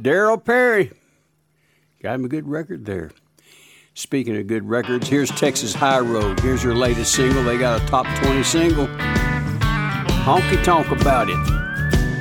Darryl Perry. Got him a good record there. Speaking of good records, here's Texas High Road. Here's their latest single. They got a top 20 single. Honky Tonk About It.